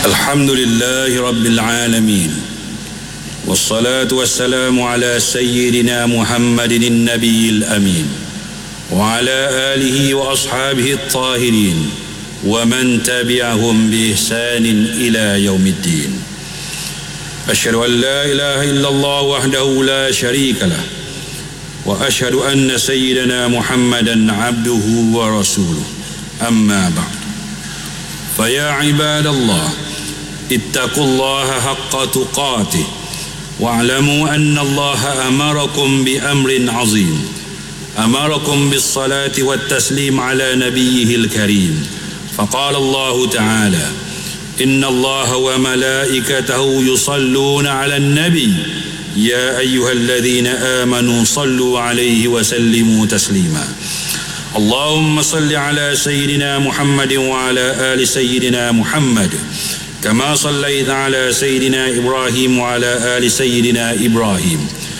الحمد لله رب العالمين، والصلاة والسلام على سيدنا محمد النبي الأمين وعلى آله وأصحابه الطاهرين ومن تبعهم بإحسان إلى يوم الدين. أشهد أن لا إله إلا الله وحده لا شريك له، وأشهد أن سيدنا محمدا عبده ورسوله. أما بعد، فيا عباد الله، اتقوا الله حق تقاته، واعلموا أن الله أمركم بأمر عظيم، أمركم بالصلاة والتسليم على نبيه الكريم، فقال الله تعالى: إن الله وملائكته يصلون على النبي يا أيها الذين آمنوا صلوا عليه وسلموا تسليما. اللهم صل على سيدنا محمد وعلى آل سيدنا محمد كما صليت على سيدنا إبراهيم وعلى آل سيدنا إبراهيم،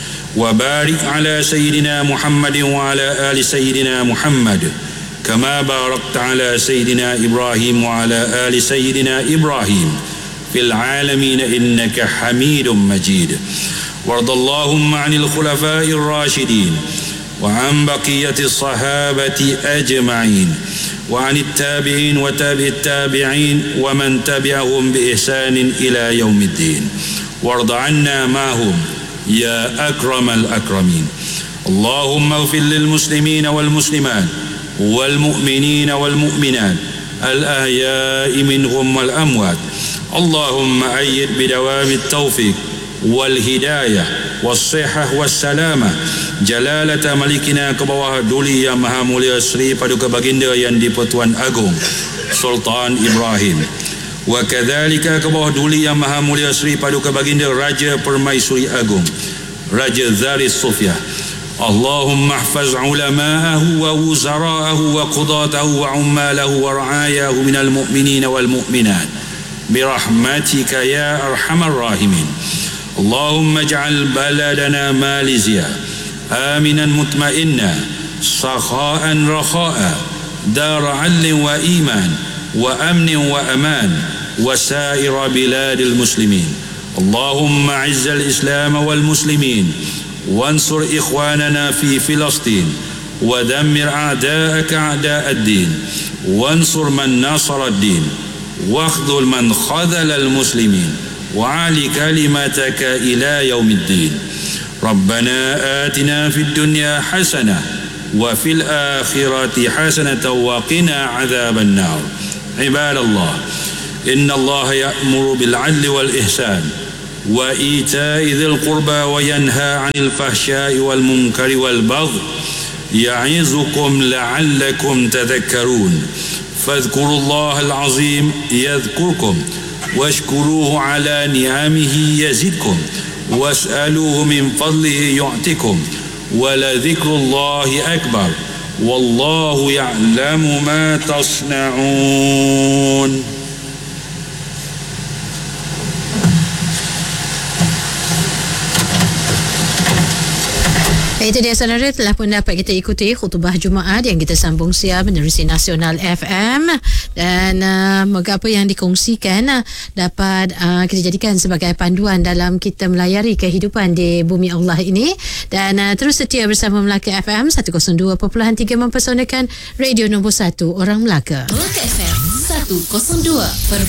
وبارك على سيدنا محمد وعلى آل سيدنا محمد كما باركت على سيدنا إبراهيم وعلى آل سيدنا إبراهيم في العالمين إنك حميد مجيد. وارض اللهم عن الخلفاء الراشدين وعن بقية الصحابة أجمعين، وعن التابعين وتابع التابعين ومن تبعهم بإحسان إلى يوم الدين، وارض عنا معهم يا أكرم الأكرمين. اللهم اغفر للمسلمين والمسلمات والمؤمنين والمؤمنات الأحياء منهم والأموات. اللهم أيد بدوام التوفيق والهداية والصحة والسلامة Jalalah Malikina ke bawah Duli Yang Maha Mulia Sri Paduka Baginda Yang di-Pertuan Agong Sultan Ibrahim, wa kadzalika ke bawah Duli Yang Maha Mulia Sri Paduka Baginda Raja Permaisuri Agong Raja Zaris Sofia. Allahumma ihfaz ulama'ahu wa wuzara'ahu wa qudatahu wa ummalahu wa ra'ayahu minal mu'minina wal mu'minat birahmatika ya arhamar rahimin. Allahumma ij'al baladana Malaysia آمنا مطمئنا سخاء رخاء دار عدل وإيمان وأمن وأمان وسائر بلاد المسلمين. اللهم أعز الإسلام والمسلمين، وانصر إخواننا في فلسطين، ودمر أعداءك أعداء الدين، وانصر من نصر الدين، واخذل من خذل المسلمين، وعلي كلمتك إلى يوم الدين. ربنا آتنا في الدنيا حسنة وفي الآخرة حسنة وقنا عذاب النار. عباد الله، إن الله يأمر بالعدل والإحسان وإيتاء ذي القربى وينهى عن الفحشاء والمنكر والبغي يعظكم لعلكم تذكرون. فاذكروا الله العظيم يذكركم، واشكروه على نعمه يزدكم، واسألوه من فضله يعطكم، ولذكر الله أكبر والله يعلم ما تصنعون. Itu dia saudara, telah pun dapat kita ikuti khutbah Jumaat yang kita sambung siar menerusi Nasional FM, dan moga apa yang dikongsikan dapat kita jadikan sebagai panduan dalam kita melayari kehidupan di bumi Allah ini. Dan terus setia bersama Melaka FM 102.3 mempersonakan radio nombor 1 orang Melaka. Melaka FM 102.